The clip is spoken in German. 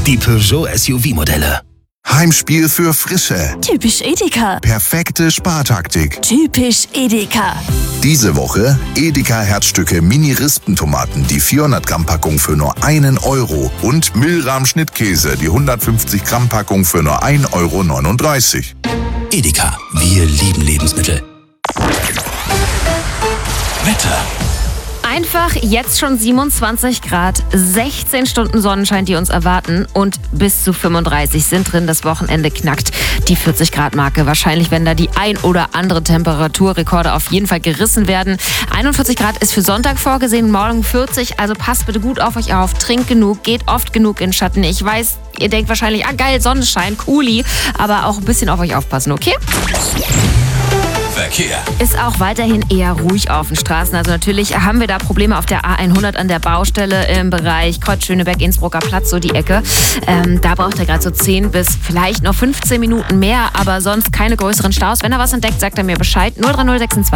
Die Peugeot SUV-Modelle. Heimspiel für Frische. Typisch Edeka. Perfekte Spartaktik. Typisch Edeka. Diese Woche Edeka Herzstücke Mini-Rispentomaten, die 400 Gramm Packung für nur 1 Euro und Milram Schnittkäse, die 150 Gramm Packung für nur 1,39 Euro. Edeka, wir lieben Lebensmittel. Wetter. Einfach jetzt schon 27 Grad, 16 Stunden Sonnenschein, die uns erwarten und bis zu 35 sind drin. Das Wochenende knackt die 40 Grad Marke. Wahrscheinlich werden da die ein oder andere Temperaturrekorde auf jeden Fall gerissen werden. 41 Grad ist für Sonntag vorgesehen, morgen 40. Also passt bitte gut auf euch auf, trinkt genug, geht oft genug in den Schatten. Ich weiß, ihr denkt wahrscheinlich, geil, Sonnenschein, cooli, aber auch ein bisschen auf euch aufpassen, okay? Verkehr. Ist auch weiterhin eher ruhig auf den Straßen. Also natürlich haben wir da Probleme auf der A100 an der Baustelle im Bereich Kreuz-Schöneberg-Innsbrucker Platz, so die Ecke. Da braucht ihr gerade so 10 bis vielleicht noch 15 Minuten mehr, aber sonst keine größeren Staus. Wenn er was entdeckt, sagt er mir Bescheid. 03026